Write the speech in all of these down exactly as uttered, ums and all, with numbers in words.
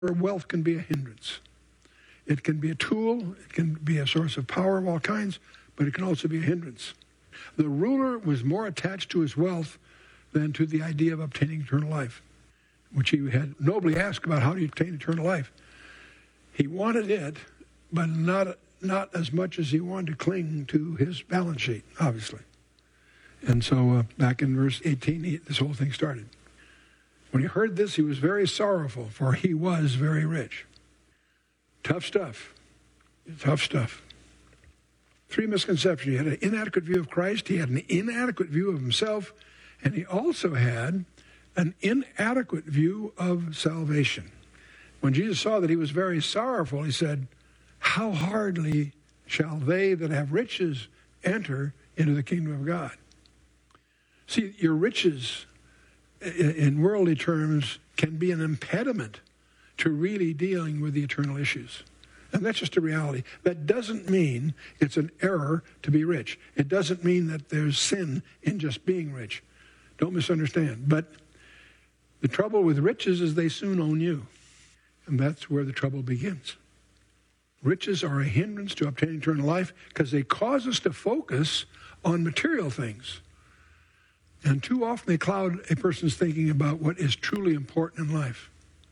wealth can be a hindrance. It can be a tool, it can be a source of power of all kinds, but it can also be a hindrance. The ruler was more attached to his wealth than to the idea of obtaining eternal life, which he had nobly asked about how do you obtain eternal life. He wanted it, but not, not as much as he wanted to cling to his balance sheet, obviously. And so uh, back in verse eighteen, he, this whole thing started. When he heard this, he was very sorrowful, for he was very rich. Tough stuff. Tough stuff. Three misconceptions. He had an inadequate view of Christ. He had an inadequate view of himself. And he also had an inadequate view of salvation. When Jesus saw that he was very sorrowful, he said, how hardly shall they that have riches enter into the kingdom of God? See, your riches in worldly terms can be an impediment to really dealing with the eternal issues. And that's just a reality. That doesn't mean it's an error to be rich. It doesn't mean that there's sin in just being rich. Don't misunderstand. But the trouble with riches is they soon own you. And that's where the trouble begins. Riches are a hindrance to obtaining eternal life because they cause us to focus on material things. And too often they cloud a person's thinking about what is truly important in life.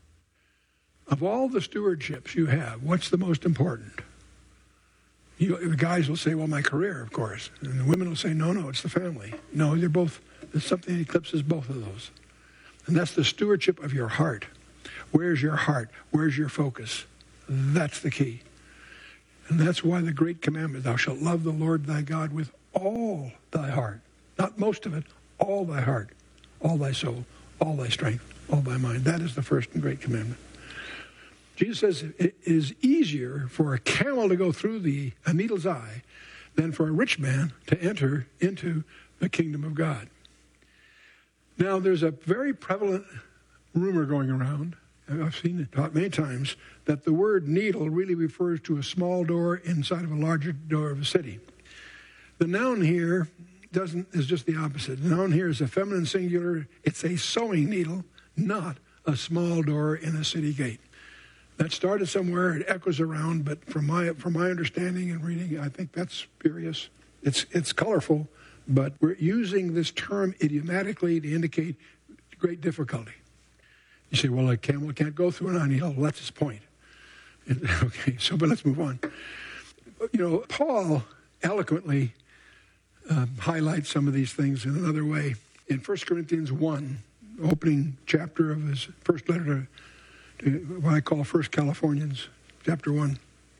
Of all the stewardships you have, what's the most important? You, the guys will say, well, my career, of course. And the women will say, no, no, it's the family. No, they're both, there's something that eclipses both of those. And that's the stewardship of your heart. Where's your heart? Where's your focus? That's the key. And that's why the great commandment, thou shalt love the Lord thy God with all thy heart. Not most of it, all thy heart, all thy soul, all thy strength, all thy mind. That is the first and great commandment. Jesus says it is easier for a camel to go through the a needle's eye than for a rich man to enter into the kingdom of God. Now, there's a very prevalent rumor going around, and I've seen it taught many times, that the word needle really refers to a small door inside of a larger door of a city. The noun here doesn't is just the opposite. The noun here is a feminine singular. It's a sewing needle, not a small door in a city gate. That started somewhere, it echoes around, but from my from my understanding and reading, I think that's spurious. It's it's colorful, but we're using this term idiomatically to indicate great difficulty. You say, well, a camel can't go through an eye needle. Well, that's his point. Okay, so but let's move on. You know, Paul eloquently um, highlights some of these things in another way. In First Corinthians one, opening chapter of his first letter to what I call First Californians, chapter one.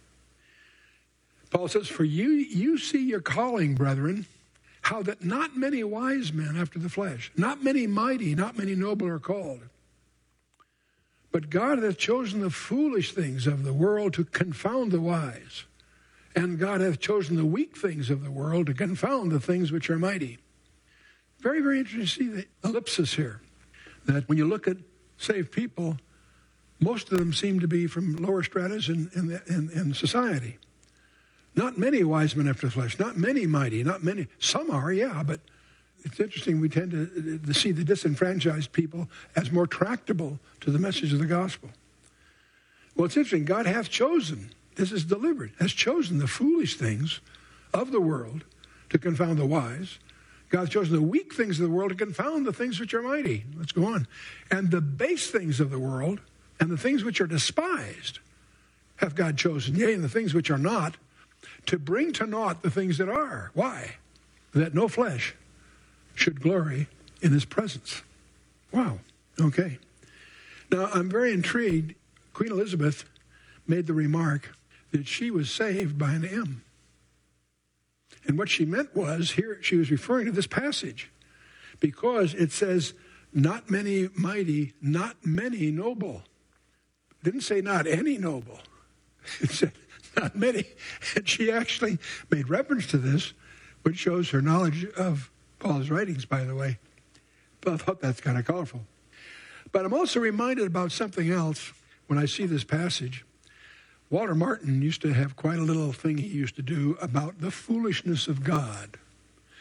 Paul says, for you, you see your calling, brethren, how that not many wise men after the flesh, not many mighty, not many noble are called. But God hath chosen the foolish things of the world to confound the wise. And God hath chosen the weak things of the world to confound the things which are mighty. Very, very interesting to see the ellipsis here. That when you look at saved people, most of them seem to be from lower stratas in, in, the, in, in society. Not many wise men after the flesh, not many mighty, not many. Some are, yeah, but it's interesting. We tend to, to see the disenfranchised people as more tractable to the message of the gospel. Well, it's interesting. God hath chosen, this is deliberate, has chosen the foolish things of the world to confound the wise. God has chosen the weak things of the world to confound the things which are mighty. Let's go on. And the base things of the world and the things which are despised have God chosen, yea, and the things which are not, to bring to naught the things that are. Why? That no flesh should glory in his presence. Wow. Okay. Now, I'm very intrigued. Queen Elizabeth made the remark that she was saved by an M. And what she meant was, here she was referring to this passage, because it says, not many mighty, not many noble. It didn't say not any noble. It said not many. And she actually made reference to this, which shows her knowledge of Paul's writings, by the way. But I thought that's kind of colorful. But I'm also reminded about something else when I see this passage. Walter Martin used to have quite a little thing he used to do about the foolishness of God.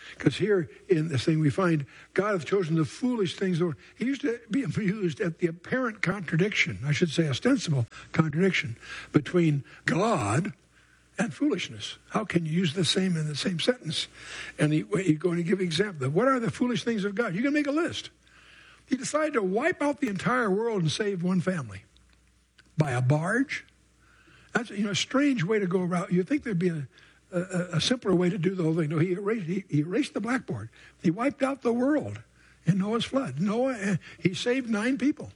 Because here in this thing we find God hath chosen the foolish things. He used to be amused at the apparent contradiction, I should say ostensible contradiction, between God and foolishness. How can you use the same in the same sentence? And he, he's going to give an example. What are the foolish things of God? You can make a list. He decided to wipe out the entire world and save one family by a barge. That's, you know, a strange way to go around. You'd think there'd be a, a, a simpler way to do the whole thing. No, he erased, he, he erased the blackboard. He wiped out the world in Noah's flood. Noah, he saved nine people.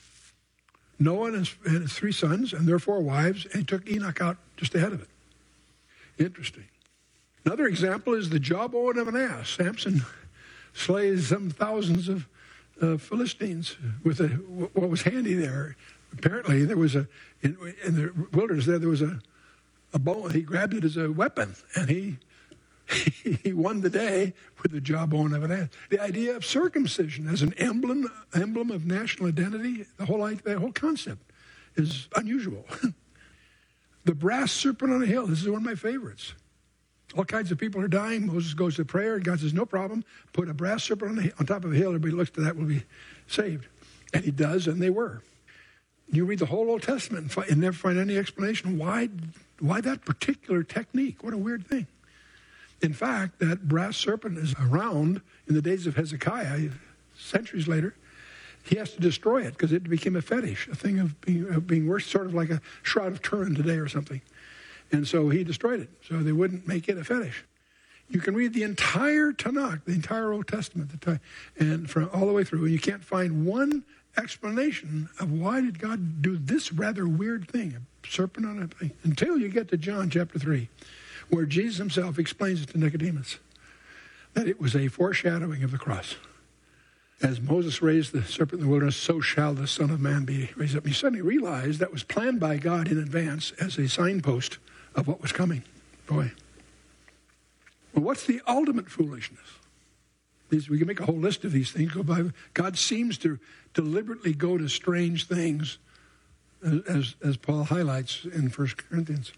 Noah and his, and his three sons and their four wives, and he took Enoch out just ahead of it. Interesting. Another example is the jawbone of an ass. Samson slays some thousands of uh, Philistines with a, what was handy there. Apparently, there was a, in, in the wilderness there, there was a, a bone. He grabbed it as a weapon, and he, he won the day with the jawbone of an ass. The idea of circumcision as an emblem, emblem of national identity, the whole, the whole concept is unusual. The brass serpent on a hill. This is one of my favorites. All kinds of people are dying. Moses goes to prayer, and God says, no problem. Put a brass serpent on, the, on top of a hill. Everybody looks to that, will be saved. And he does, and they were. You read the whole Old Testament and, find, and never find any explanation why, why that particular technique. What a weird thing. In fact, that brass serpent is around in the days of Hezekiah, centuries later. He has to destroy it because it became a fetish, a thing of being, of being worse, sort of like a Shroud of Turin today or something. And so he destroyed it, so they wouldn't make it a fetish. You can read the entire Tanakh, the entire Old Testament, and from all the way through, and you can't find one explanation of why did God do this rather weird thing, a serpent on a thing, until you get to John chapter three, where Jesus himself explains it to Nicodemus, that it was a foreshadowing of the cross. As Moses raised the serpent in the wilderness, so shall the Son of Man be raised up. He suddenly realized that was planned by God in advance as a signpost of what was coming. Boy. Well, what's the ultimate foolishness? These, we can make a whole list of these things. Go by. God seems to deliberately go to strange things, as, as Paul highlights in First Corinthians.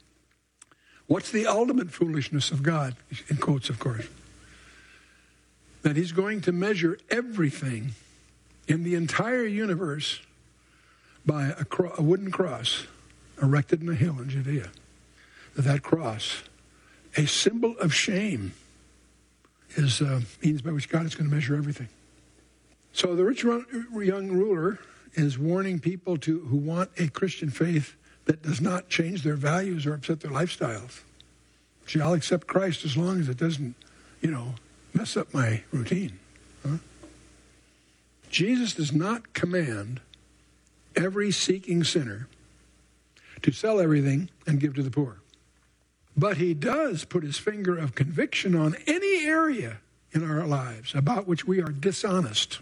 What's the ultimate foolishness of God? In quotes, of course. That he's going to measure everything in the entire universe by a, cro- a wooden cross erected in a hill in Judea. That, that cross, a symbol of shame, is a uh, means by which God is going to measure everything. So the rich young ruler is warning people to who want a Christian faith that does not change their values or upset their lifestyles. See, I'll accept Christ as long as it doesn't, you know, mess up my routine. Huh? Jesus does not command every seeking sinner to sell everything and give to the poor. But he does put his finger of conviction on any area in our lives about which we are dishonest.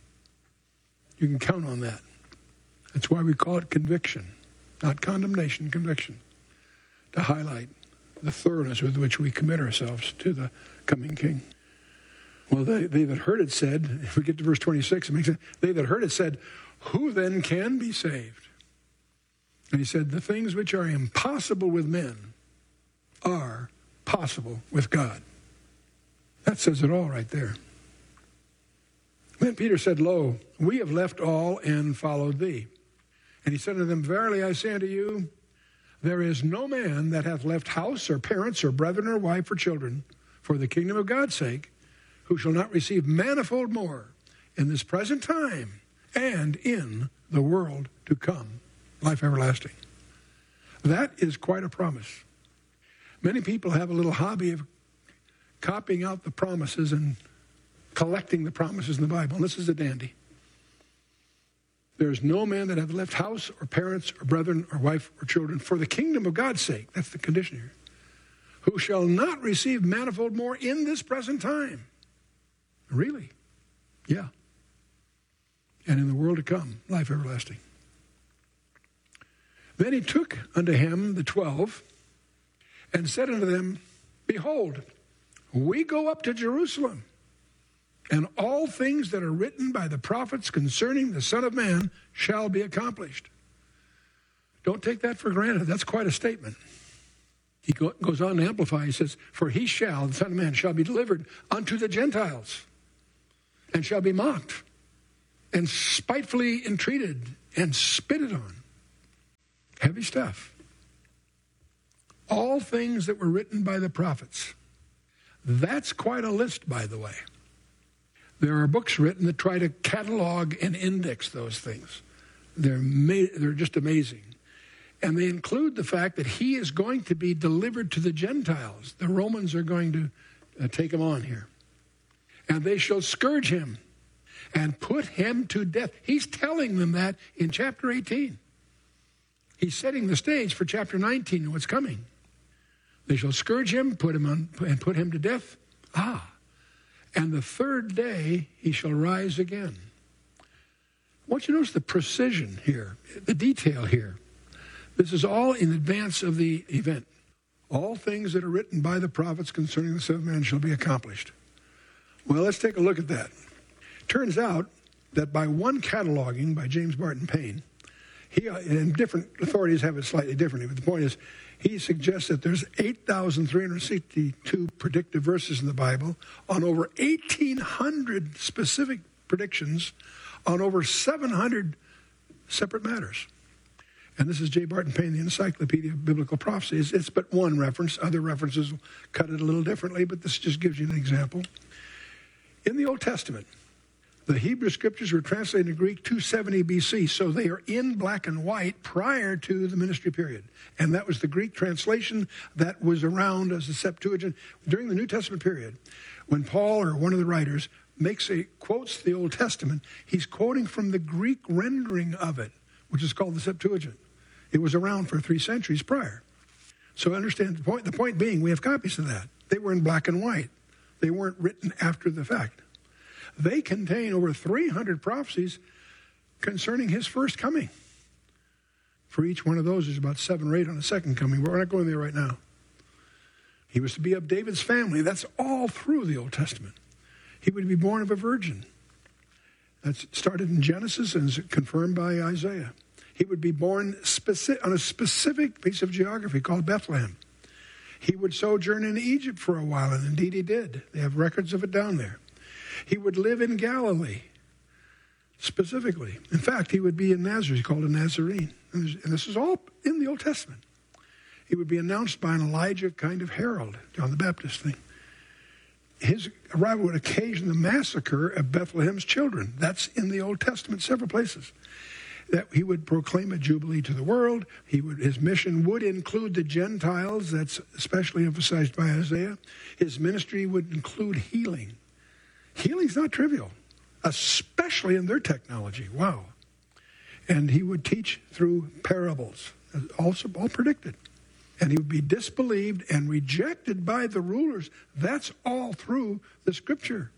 You can count on that. That's why we call it conviction, not condemnation, conviction, to highlight the thoroughness with which we commit ourselves to the coming King. Well, they, they that heard it said, if we get to verse twenty-six, it makes sense. They that heard it said, who then can be saved? And he said, the things which are impossible with men are possible with God. That says it all right there. Then Peter said, lo, we have left all and followed thee. And he said unto them, verily I say unto you, there is no man that hath left house or parents or brethren or wife or children for the kingdom of God's sake, who shall not receive manifold more in this present time and in the world to come, life everlasting. That is quite a promise. Many people have a little hobby of copying out the promises and collecting the promises in the Bible, and this is a dandy. There is no man that hath left house or parents or brethren or wife or children for the kingdom of God's sake, that's the condition here, who shall not receive manifold more in this present time. Really? Yeah. And in the world to come, life everlasting. Then he took unto him the twelve and said unto them, behold, we go up to Jerusalem, and all things that are written by the prophets concerning the Son of Man shall be accomplished. Don't take that for granted. That's quite a statement. He go, goes on to amplify. He says, for he shall, the Son of Man, shall be delivered unto the Gentiles, and shall be mocked, and spitefully entreated, and spitted on. Heavy stuff. All things that were written by the prophets. That's quite a list, by the way. There are books written that try to catalog and index those things. They're, ma- they're just amazing. And they include the fact that he is going to be delivered to the Gentiles. The Romans are going to uh, take him on here. And they shall scourge him and put him to death. He's telling them that in chapter eighteen. He's setting the stage for chapter nineteen and what's coming. They shall scourge him, put him on, and put him to death. Ah, and the third day he shall rise again. I want you to notice the precision here, the detail here. This is all in advance of the event. All things that are written by the prophets concerning the Son of Man shall be accomplished. Well, let's take a look at that. Turns out that by one cataloging by James Barton Payne, he and different authorities have it slightly differently, but the point is, he suggests that there's eight thousand three hundred sixty-two predictive verses in the Bible on over eighteen hundred specific predictions on over seven hundred separate matters. And this is J. Barton Payne, the Encyclopedia of Biblical Prophecy. It's, it's but one reference. Other references will cut it a little differently, but this just gives you an example. In the Old Testament, the Hebrew Scriptures were translated in Greek two seventy B C, so they are in black and white prior to the ministry period. And that was the Greek translation that was around as the Septuagint during the New Testament period. When Paul, or one of the writers, makes a quotes the Old Testament, he's quoting from the Greek rendering of it, which is called the Septuagint. It was around for three centuries prior. So understand the point. The point being, we have copies of that. They were in black and white. They weren't written after the fact. They contain over three hundred prophecies concerning his first coming. For each one of those, there's about seven or eight on the second coming, but we're not going there right now. He was to be of David's family. That's all through the Old Testament. He would be born of a virgin. That's started in Genesis and is confirmed by Isaiah. He would be born specific, on a specific piece of geography called Bethlehem. He would sojourn in Egypt for a while, and indeed he did. They have records of it down there. He would live in Galilee, specifically. In fact, he would be in Nazareth. He's called a Nazarene. And this is all in the Old Testament. He would be announced by an Elijah kind of herald, John the Baptist thing. His arrival would occasion the massacre of Bethlehem's children. That's in the Old Testament, several places. That he would proclaim a jubilee to the world. He would, his mission would include the Gentiles. That's especially emphasized by Isaiah. His ministry would include healing. Healing's not trivial, especially in their technology. Wow. And he would teach through parables, also all predicted. And he would be disbelieved and rejected by the rulers. That's all through the Scripture.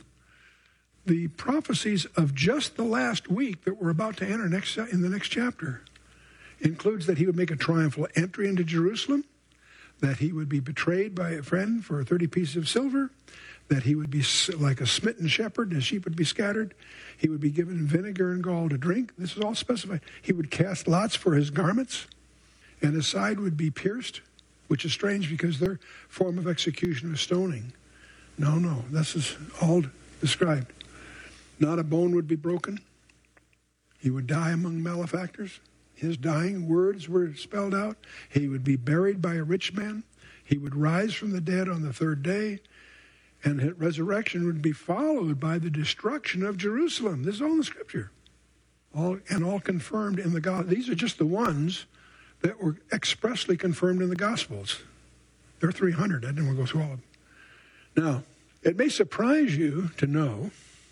The prophecies of just the last week that we're about to enter next in the next chapter includes that he would make a triumphal entry into Jerusalem, that he would be betrayed by a friend for thirty pieces of silver, that he would be like a smitten shepherd, his sheep would be scattered. He would be given vinegar and gall to drink. This is all specified. He would cast lots for his garments, and his side would be pierced, which is strange because their form of execution was stoning. No, no, this is all described. Not a bone would be broken. He would die among malefactors. His dying words were spelled out. He would be buried by a rich man. He would rise from the dead on the third day. And his resurrection would be followed by the destruction of Jerusalem. This is all in the Scripture. All, and all confirmed in the Gospels. These are just the ones that were expressly confirmed in the Gospels. There are three hundred. I didn't want to go through all of them. Now, it may surprise you to know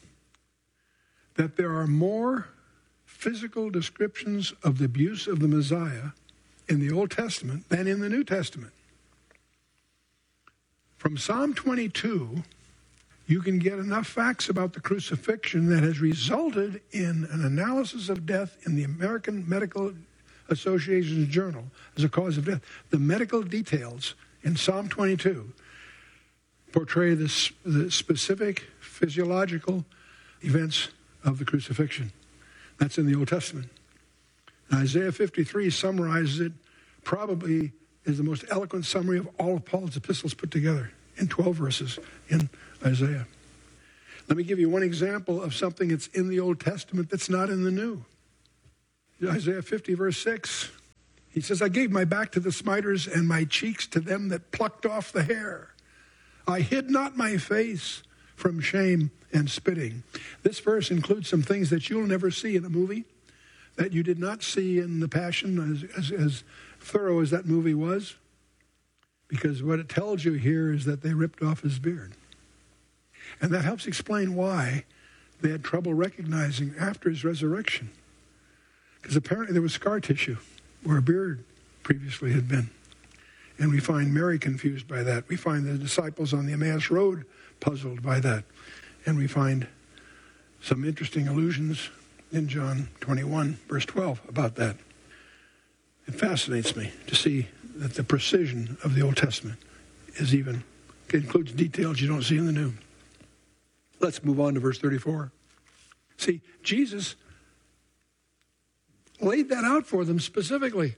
that there are more physical descriptions of the abuse of the Messiah in the Old Testament than in the New Testament. From Psalm twenty-two, you can get enough facts about the crucifixion that has resulted in an analysis of death in the American Medical Association's journal as a cause of death. The medical details in Psalm twenty-two portray the, the specific physiological events of the crucifixion. That's in the Old Testament. And Isaiah fifty-three summarizes it probably is the most eloquent summary of all of Paul's epistles put together in twelve verses in Isaiah. Let me give you one example of something that's in the Old Testament that's not in the New. Isaiah fifty, verse six. He says, I gave my back to the smiters and my cheeks to them that plucked off the hair. I hid not my face from shame and spitting. This verse includes some things that you'll never see in a movie, that you did not see in The Passion, as, as, as thorough as that movie was. Because what it tells you here is that they ripped off his beard. And that helps explain why they had trouble recognizing after his resurrection. Because apparently there was scar tissue where a beard previously had been. And we find Mary confused by that. We find the disciples on the Emmaus Road puzzled by that. And we find some interesting allusions in John twenty-one, verse twelve, about that. It fascinates me to see that the precision of the Old Testament is even, it includes details you don't see in the New. Let's move on to verse thirty-four. See, Jesus laid that out for them specifically.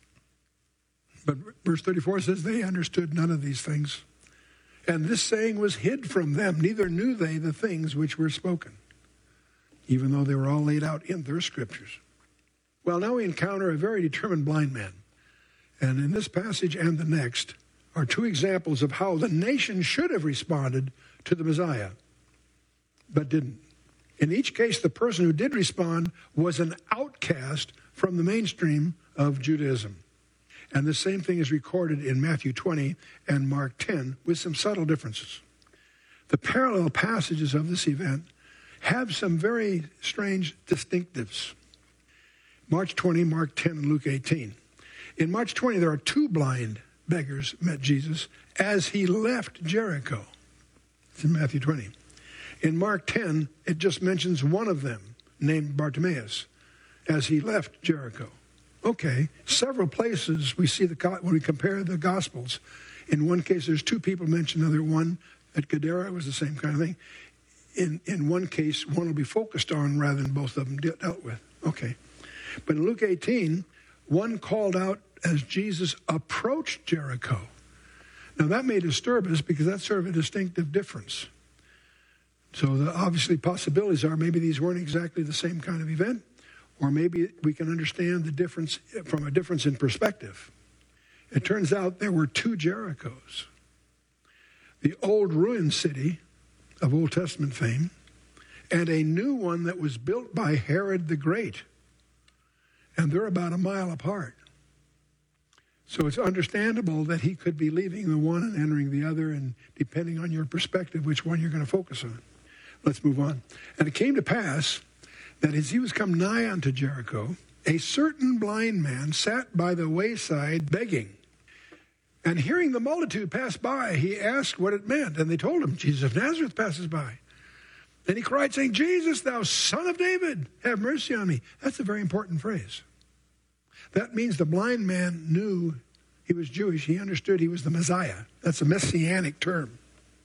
But verse thirty-four says, they understood none of these things. And this saying was hid from them, neither knew they the things which were spoken, even though they were all laid out in their scriptures. Well, now we encounter a very determined blind man. And in this passage and the next are two examples of how the nation should have responded to the Messiah, but didn't. In each case, the person who did respond was an outcast from the mainstream of Judaism. And the same thing is recorded in Matthew twenty and Mark ten with some subtle differences. The parallel passages of this event have some very strange distinctives. Mark twenty, Mark ten, and Luke eighteen. In Mark twenty, there are two blind beggars met Jesus as he left Jericho. It's in Matthew twenty. In Mark ten, it just mentions one of them, named Bartimaeus, as he left Jericho. Okay, several places we see the when we compare the Gospels. In one case, there's two people mentioned. Another one at Gadara was the same kind of thing. In in one case, one will be focused on rather than both of them de- dealt with. Okay, but in Luke eighteen, one called out as Jesus approached Jericho. Now that may disturb us because that's sort of a distinctive difference. So the obviously possibilities are maybe these weren't exactly the same kind of event, or maybe we can understand the difference from a difference in perspective. It turns out there were two Jerichos. The old ruined city of Old Testament fame, and a new one that was built by Herod the Great. And they're about a mile apart. So it's understandable that he could be leaving the one and entering the other, and depending on your perspective, which one you're going to focus on. Let's move on. And it came to pass that as he was come nigh unto Jericho, a certain blind man sat by the wayside begging. And hearing the multitude pass by, he asked what it meant. And they told him, Jesus of Nazareth passes by. Then he cried, saying, Jesus, thou son of David, have mercy on me. That's a very important phrase. That means the blind man knew he was Jewish. He understood he was the Messiah. That's a messianic term.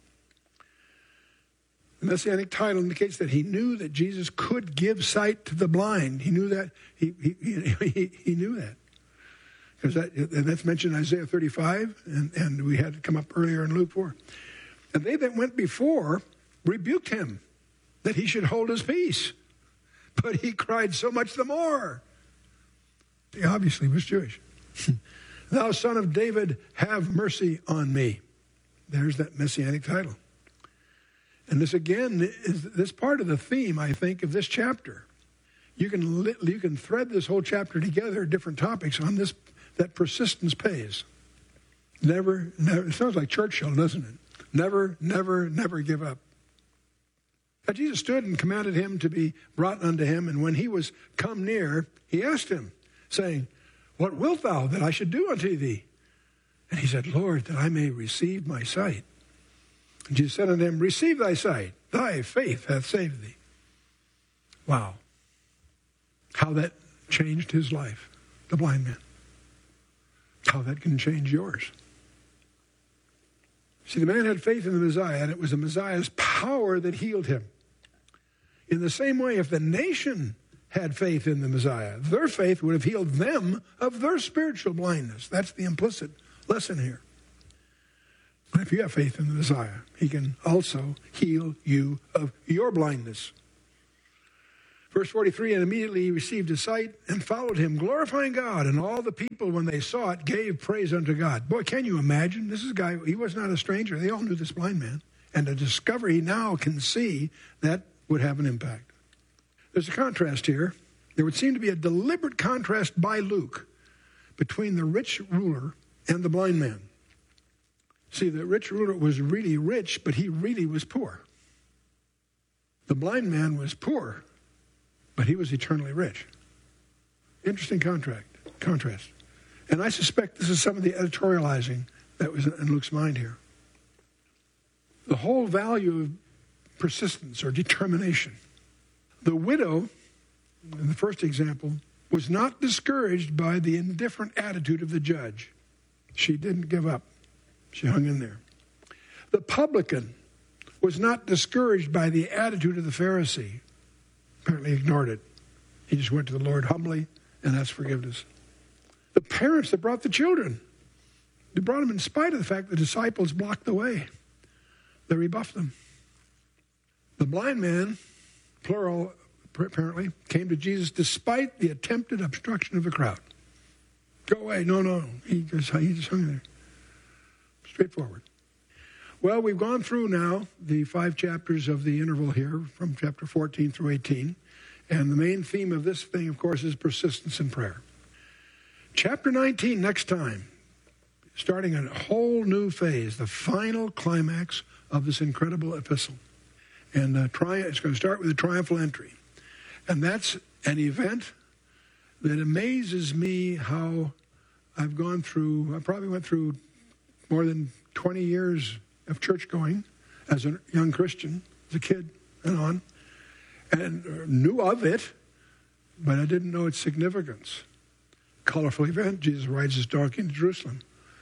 The messianic title indicates that he knew that Jesus could give sight to the blind. He knew that. He he he, he knew that. Because that, and that's mentioned in Isaiah thirty-five, and, and we had it come up earlier in Luke four. And they that went before rebuked him that he should hold his peace. But he cried so much the more. He obviously was Jewish. Thou son of David, have mercy on me. There's that messianic title. And this again is this part of the theme, I think, of this chapter. You can you can thread this whole chapter together, different topics on this. That persistence pays. Never, never. It sounds like Churchill, doesn't it? Never, never, never give up. Now Jesus stood and commanded him to be brought unto him, and when he was come near, he asked him, saying, What wilt thou that I should do unto thee? And he said, Lord, that I may receive my sight. And Jesus said unto him, Receive thy sight. Thy faith hath saved thee. Wow. How that changed his life, the blind man. How that can change yours. See, the man had faith in the Messiah, and it was the Messiah's power that healed him. In the same way, if the nation had faith in the Messiah, their faith would have healed them of their spiritual blindness. That's the implicit lesson here. If you have faith in the Messiah, he can also heal you of your blindness. Verse forty-three, and immediately he received his sight and followed him, glorifying God. And all the people, when they saw it, gave praise unto God. Boy, can you imagine? This is a guy, he was not a stranger. They all knew this blind man. And to discover he now can see, that would have an impact. There's a contrast here. There would seem to be a deliberate contrast by Luke between the rich ruler and the blind man. See, the rich ruler was really rich, but he really was poor. The blind man was poor, but he was eternally rich. Interesting contract, contrast. And I suspect this is some of the editorializing that was in Luke's mind here. The whole value of persistence or determination. The widow, in the first example, was not discouraged by the indifferent attitude of the judge. She didn't give up. She hung in there. The publican was not discouraged by the attitude of the Pharisee. Apparently ignored it. He just went to the Lord humbly and asked forgiveness. The parents that brought the children, they brought them in spite of the fact the disciples blocked the way. They rebuffed them. The blind man, plural apparently, came to Jesus despite the attempted obstruction of the crowd. Go away. No, no. He just, he just hung there. Straightforward. Well, we've gone through now the five chapters of the interval here from chapter fourteen through eighteen. And the main theme of this thing, of course, is persistence in prayer. Chapter nineteen next time, starting a whole new phase, the final climax of this incredible epistle. And uh, tri- it's going to start with a triumphal entry. And that's an event that amazes me how I've gone through, I probably went through more than twenty years of church going as a young Christian, as a kid and on, and knew of it, but I didn't know its significance. Colorful event, Jesus rides his donkey into Jerusalem.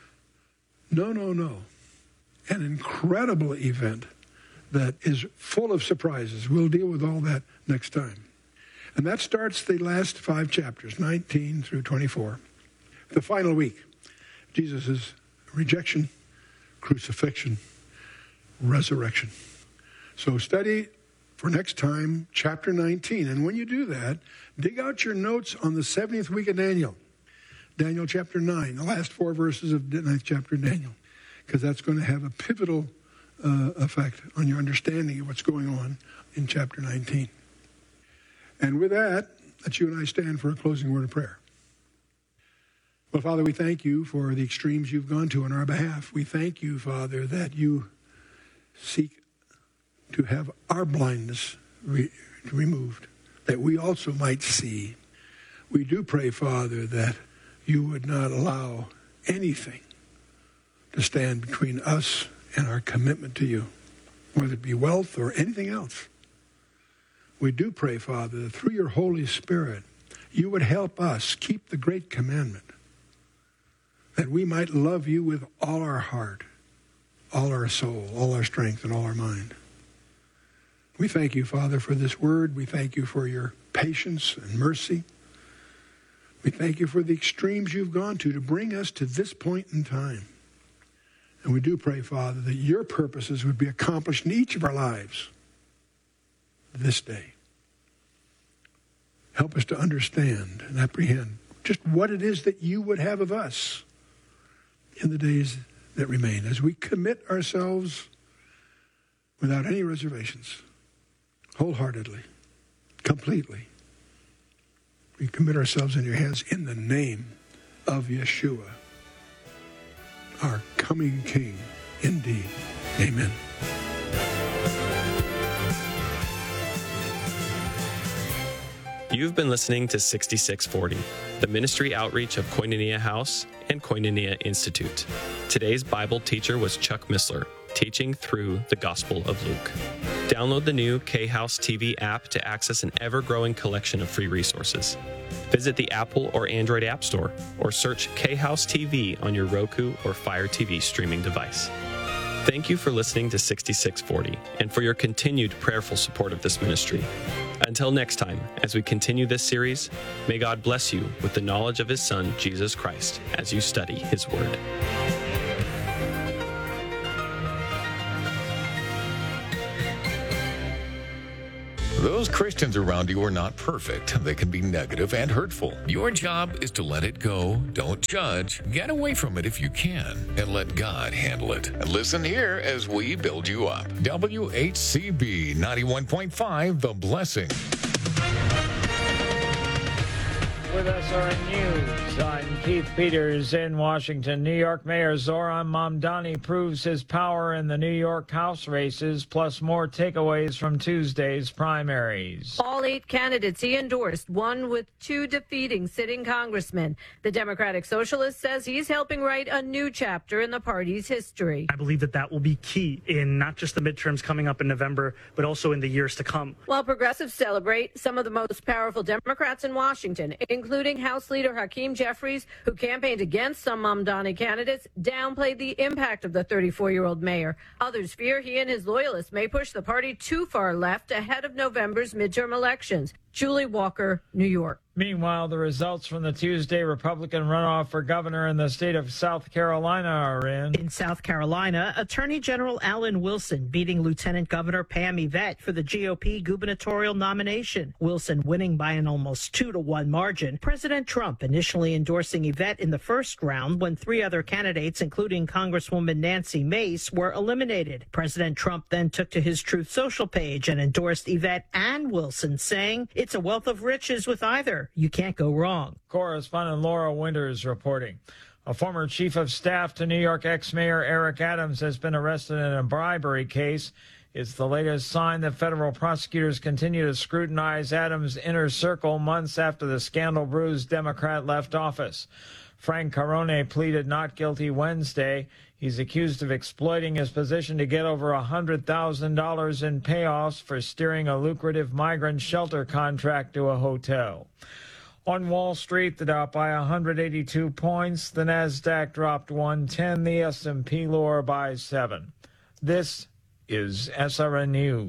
No, no, no. An incredible event that is full of surprises. We'll deal with all that next time. And that starts the last five chapters, nineteen through twenty-four. The final week, Jesus' rejection, crucifixion, resurrection. So study for next time, chapter nineteen. And when you do that, dig out your notes on the seventieth week of Daniel. Daniel chapter nine, the last four verses of the ninth chapter of Daniel. Because that's going to have a pivotal uh, effect on your understanding of what's going on in chapter nineteen. And with that, let you and I stand for a closing word of prayer. Well, Father, we thank you for the extremes you've gone to on our behalf. We thank you, Father, that you seek to have our blindness re- removed, that we also might see. We do pray, Father, that you would not allow anything to stand between us and our commitment to you, whether it be wealth or anything else. We do pray, Father, that through your Holy Spirit, you would help us keep the great commandment, that we might love you with all our heart, all our soul, all our strength, and all our mind. We thank you, Father, for this word. We thank you for your patience and mercy. We thank you for the extremes you've gone to to bring us to this point in time. And we do pray, Father, that your purposes would be accomplished in each of our lives this day. Help us to understand and apprehend just what it is that you would have of us in the days that remain as we commit ourselves without any reservations, wholeheartedly, completely. We commit ourselves in your hands in the name of Yeshua, our coming King, indeed. Amen. You've been listening to sixty-six forty, the ministry outreach of Koinonia House and Koinonia Institute. Today's Bible teacher was Chuck Missler, teaching through the Gospel of Luke. Download the new K-House T V app to access an ever-growing collection of free resources. Visit the Apple or Android App Store, or search K-House T V on your Roku or Fire T V streaming device. Thank you for listening to sixty-six forty and for your continued prayerful support of this ministry. Until next time, as we continue this series, may God bless you with the knowledge of his Son, Jesus Christ, as you study his word. Those Christians around you are not perfect. They can be negative and hurtful. Your job is to let it go. Don't judge. Get away from it if you can, and let God handle it. And listen here as we build you up. W H C B ninety-one point five, The Blessing. With S R N News, I'm Keith Peters in Washington. New York Mayor Zoran Mamdani proves his power in the New York House races, plus more takeaways from Tuesday's primaries. All eight candidates he endorsed, one with two defeating sitting congressmen. The Democratic Socialist says he's helping write a new chapter in the party's history. I believe that that will be key in not just the midterms coming up in November, but also in the years to come. While progressives celebrate, some of the most powerful Democrats in Washington, including House Leader Hakeem Jeffries, who campaigned against some Mamdani candidates, downplayed the impact of the thirty-four-year-old mayor. Others fear he and his loyalists may push the party too far left ahead of November's midterm elections. Julie Walker, New York. Meanwhile, the results from the Tuesday Republican runoff for governor in the state of South Carolina are in. In South Carolina, Attorney General Alan Wilson beating Lieutenant Governor Pam Yvette for the G O P gubernatorial nomination. Wilson winning by an almost two to one margin. President Trump initially endorsing Yvette in the first round when three other candidates, including Congresswoman Nancy Mace, were eliminated. President Trump then took to his Truth Social page and endorsed Yvette and Wilson, saying, "It's a wealth of riches with either. You can't go wrong." Correspondent Laura Winters reporting. A former chief of staff to New York ex-mayor Eric Adams has been arrested in a bribery case. It's the latest sign that federal prosecutors continue to scrutinize Adams' inner circle months after the scandal-bruised Democrat left office. Frank Carone pleaded not guilty Wednesday. He's accused of exploiting his position to get over one hundred thousand dollars in payoffs for steering a lucrative migrant shelter contract to a hotel. On Wall Street, the Dow up by one hundred eighty-two points. The Nasdaq dropped one ten. The S and P lower by seven. This is S R N News.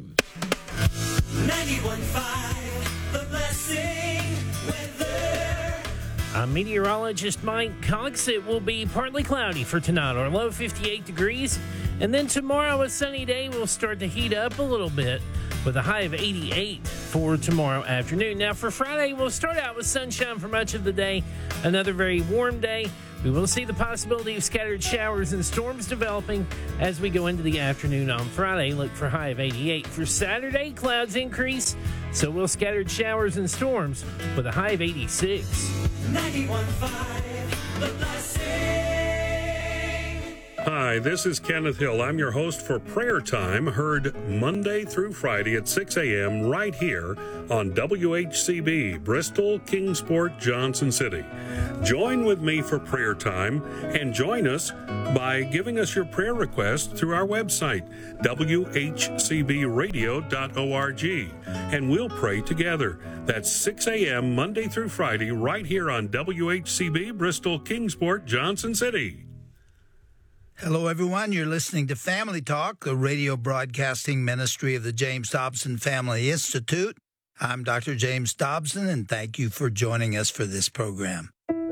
ninety-one point five, The Blessing weather. I'm meteorologist Mike Cox. It will be partly cloudy for tonight. Our low fifty-eight degrees. And then tomorrow, a sunny day, will start to heat up a little bit with a high of eighty-eight for tomorrow afternoon. Now, for Friday, we'll start out with sunshine for much of the day. Another very warm day. We will see the possibility of scattered showers and storms developing as we go into the afternoon on Friday. Look for a high of eighty-eight. For Saturday, clouds increase, so will scattered showers and storms with a high of eighty-six. ninety-one point five, The Blessing. Hi, this is Kenneth Hill. I'm your host for Prayer Time, heard Monday through Friday at six a.m. right here on W H C B, Bristol, Kingsport, Johnson City. Join with me for Prayer Time and join us by giving us your prayer requests through our website, w h c b radio dot org, and we'll pray together. That's six a.m. Monday through Friday right here on W H C B, Bristol, Kingsport, Johnson City. Hello, everyone. You're listening to Family Talk, the radio broadcasting ministry of the James Dobson Family Institute. I'm Doctor James Dobson, and thank you for joining us for this program.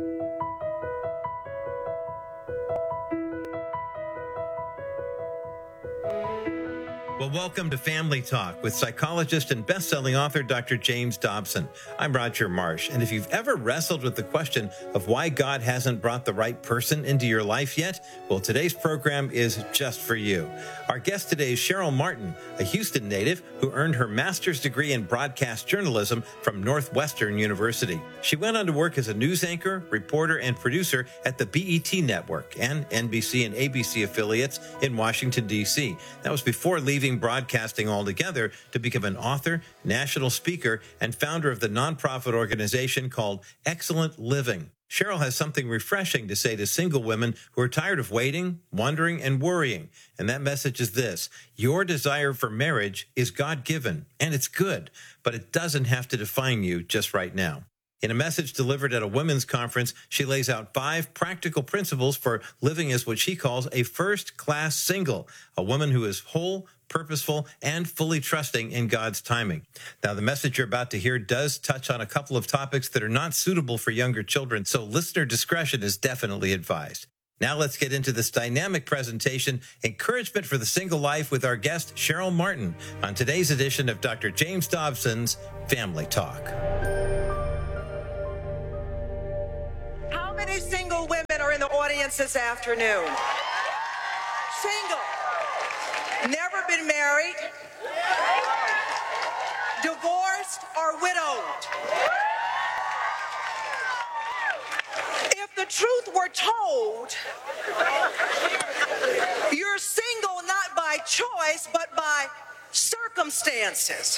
Well, welcome to Family Talk with psychologist and best-selling author Doctor James Dobson. I'm Roger Marsh, and if you've ever wrestled with the question of why God hasn't brought the right person into your life yet, well, today's program is just for you. Our guest today is Cheryl Martin, a Houston native who earned her master's degree in broadcast journalism from Northwestern University. She went on to work as a news anchor, reporter, and producer at the B E T Network and N B C and A B C affiliates in Washington, D C. That was before leaving broadcasting altogether to become an author, national speaker, and founder of the nonprofit organization called Excellent Living. Cheryl has something refreshing to say to single women who are tired of waiting, wondering, and worrying. And that message is this: your desire for marriage is God-given, and it's good, but it doesn't have to define you just right now. In a message delivered at a women's conference, she lays out five practical principles for living as what she calls a first-class single, a woman who is whole, purposeful, and fully trusting in God's timing. Now, the message you're about to hear does touch on a couple of topics that are not suitable for younger children, so listener discretion is definitely advised. Now let's get into this dynamic presentation, Encouragement for the Single Life, with our guest, Cheryl Martin, on today's edition of Doctor James Dobson's Family Talk. How many single women are in the audience this afternoon? Single. Never been married, divorced, or widowed. If the truth were told, you're single not by choice, but by circumstances.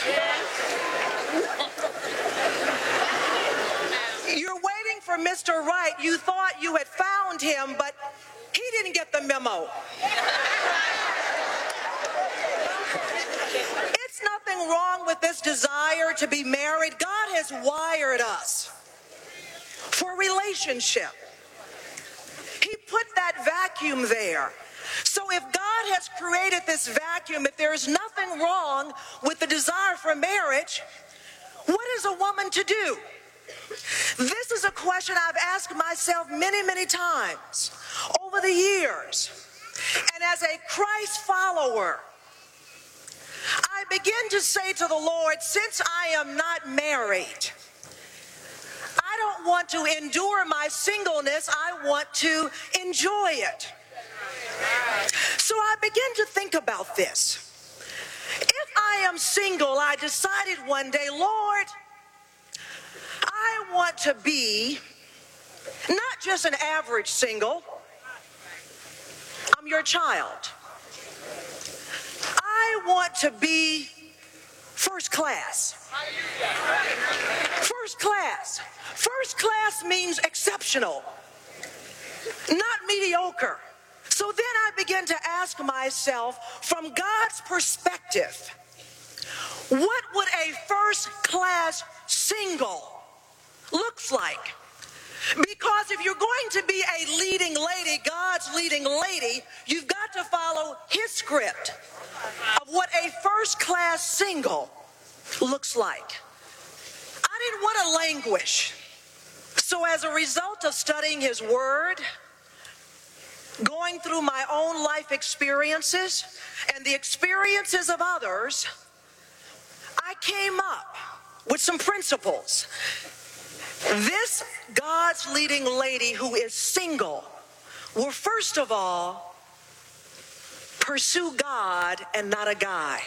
You're waiting for Mister Right. You thought you had found him, but he didn't get the memo. It's nothing wrong with this desire to be married. God has wired us for relationship. He put that vacuum there. So if God has created this vacuum, if there is nothing wrong with the desire for marriage, what is a woman to do? This is a question I've asked myself many, many times over the years. And as a Christ follower, I begin to say to the Lord, since I am not married, I don't want to endure my singleness. I want to enjoy it. So I begin to think about this. If I am single, I decided one day, Lord, I want to be not just an average single. I'm your child. I want to be first class. First class. First class means exceptional, not mediocre. So then I begin to ask myself, from God's perspective, what would a first class single looks like? Because if you're going to be a leading lady, God's leading lady, you've got to follow his script of what a first class single looks like. I didn't want to languish. So as a result of studying his word, going through my own life experiences and the experiences of others, I came up with some principles. This God's leading lady who is single will first of all pursue God and not a guy.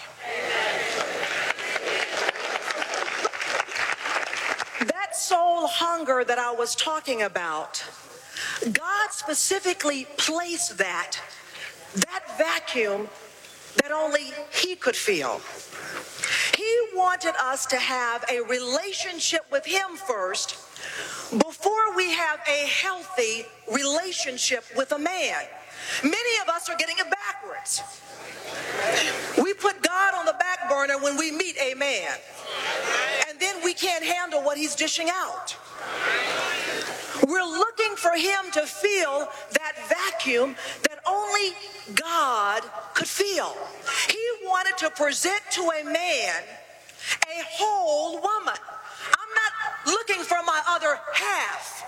That soul hunger that I was talking about, God specifically placed that, that vacuum that only he could feel. He wanted us to have a relationship with him first before we have a healthy relationship with a man. Many of us are getting it backwards. We put God on the back burner when we meet a man, and then we can't handle what he's dishing out. We're looking for him to feel that vacuum that only God could feel. He wanted to present to a man a whole woman. I'm not looking for my other half.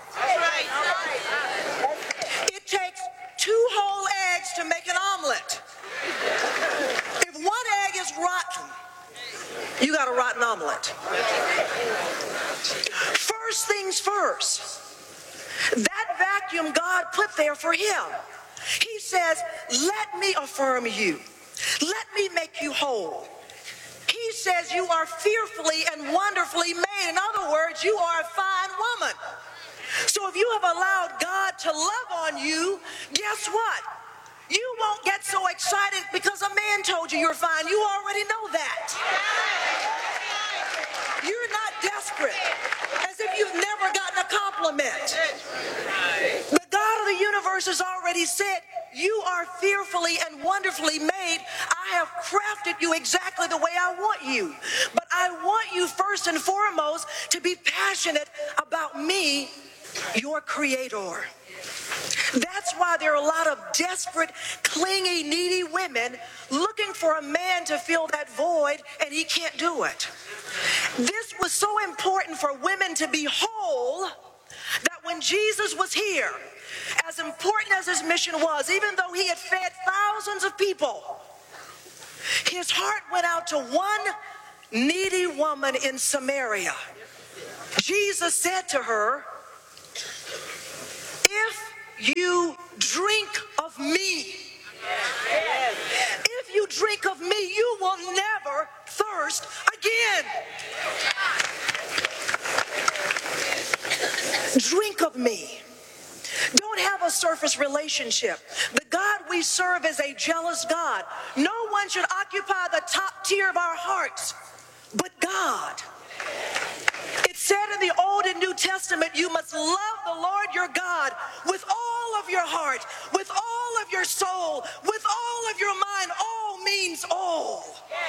It takes two whole eggs to make an omelet. If one egg is rotten, you got a rotten omelet. First things first. That vacuum God put there for him. He says, let me affirm you. Let me make you whole. He says you are fearfully and wonderfully made. In other words, you are a fine woman. So if you have allowed God to love on you, guess what? You won't get so excited because a man told you you're fine. You already know that. You're not desperate, as if you've never gotten a compliment. The God of the universe has already said, you are fearfully and wonderfully made. I have crafted you exactly the way I want you. But I want you first and foremost to be passionate about me, your creator. That's why there are a lot of desperate, clingy, needy women looking for a man to fill that void, and he can't do it. This was so important for women to be whole that when Jesus was here, As important as his mission was, even though he had fed thousands of people, his heart went out to one needy woman in Samaria. Jesus said to her, if you drink of me, if you drink of me, you will never thirst again. Drink of me. Don't have a surface relationship. The God we serve is a jealous God. No one should occupy the top tier of our hearts but God. It said in the Old and New Testament, you must love the Lord your God with all of your heart, with all of your soul, with all of your mind. All means all.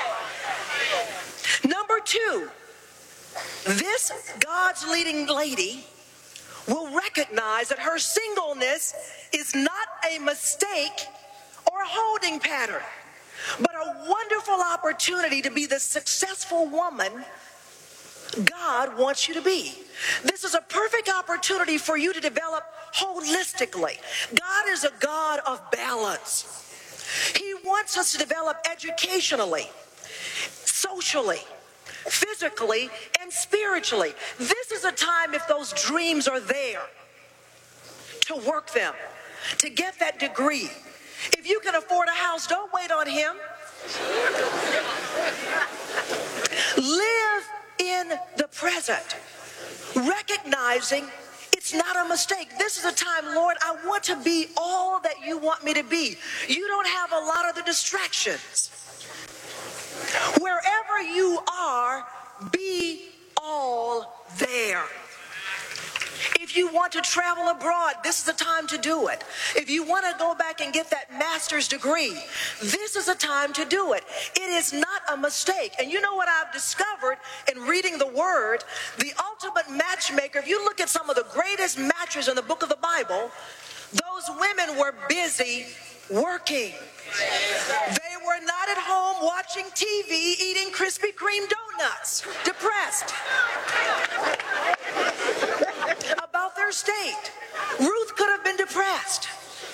Number two, this God's leading lady will recognize that her singleness is not a mistake or a holding pattern, but a wonderful opportunity to be the successful woman God wants you to be. This is a perfect opportunity for you to develop holistically. God is a God of balance. He wants us to develop educationally, socially, physically, and spiritually. This is a time, if those dreams are there, to work them, to get that degree. If you can afford a house, don't wait on him. Live in the present, recognizing it's not a mistake. This is a time, Lord, I want to be all that you want me to be. You don't have a lot of the distractions. Wherever you are, be all there. If you want to travel abroad, this is the time to do it. If you want to go back and get that master's degree, this is a time to do it. It is not a mistake. And you know what I've discovered in reading the Word? The ultimate matchmaker, if you look at some of the greatest matches in the book of the Bible, those women were busy working. They were not at home watching T V, eating Krispy Kreme donuts, depressed about their state. Ruth could have been depressed.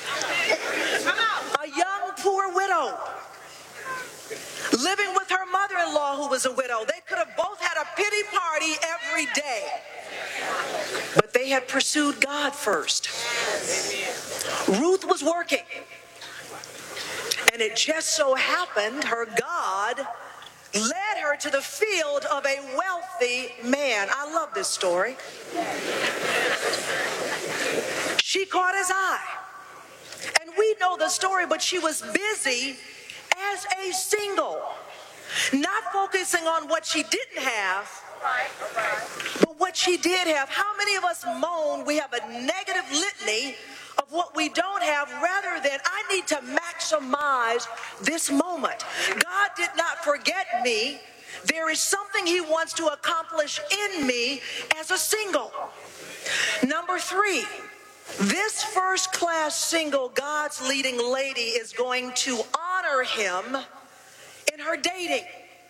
A young poor widow living with her mother-in-law who was a widow. They could have both had a pity party every day. But they had pursued God first. Ruth was working. And it just so happened her God led her to the field of a wealthy man. I love this story. She caught his eye. And we know the story, but she was busy as a single, not focusing on what she didn't have, but what she did have. How many of us moan we have a negative litany of what we don't have, rather than I need to maximize this moment? God did not forget me. There is something he wants to accomplish in me as a single. Number three, this first-class single, God's leading lady, is going to honor him in her dating.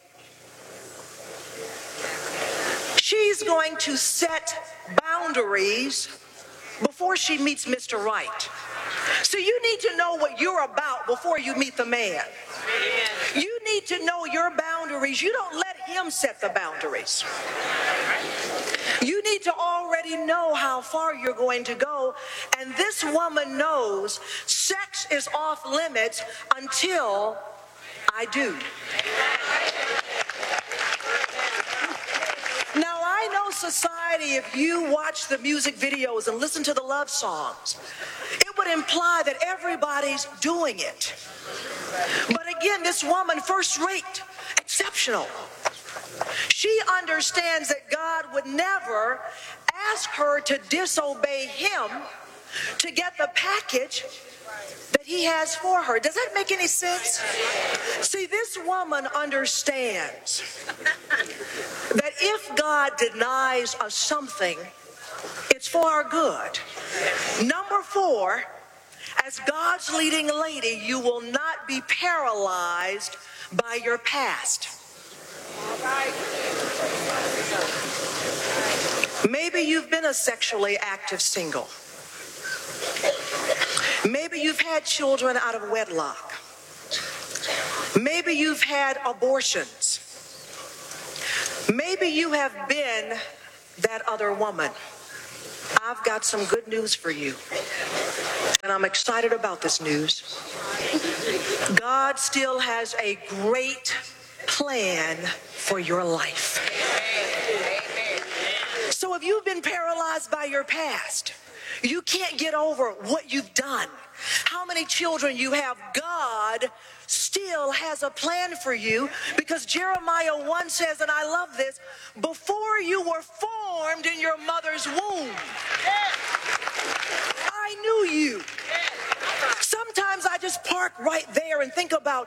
She's going to set boundaries before she meets Mister Right. So you need to know what you're about before you meet the man. You need to know your boundaries. You don't let him set the boundaries. You need to already know how far you're going to go. And this woman knows sex is off limits until I do. Now, I know society, if you watch the music videos and listen to the love songs, it would imply that everybody's doing it. But again, this woman, first rate, exceptional. She understands that God would never ask her to disobey him to get the package that he has for her. Does that make any sense? See, this woman understands that if God denies us something, it's for our good. Number four, as God's leading lady, you will not be paralyzed by your past. Maybe you've been a sexually active single. Maybe you've had children out of wedlock. Maybe you've had abortions. Maybe you have been that other woman. I've got some good news for you. And I'm excited about this news. God still has a great plan for your life. So if you've been paralyzed by your past, you can't get over what you've done, how many children you have, God still has a plan for you, because Jeremiah one says, and I love this, before you were formed in your mother's womb, I knew you. Sometimes I just park right there and think about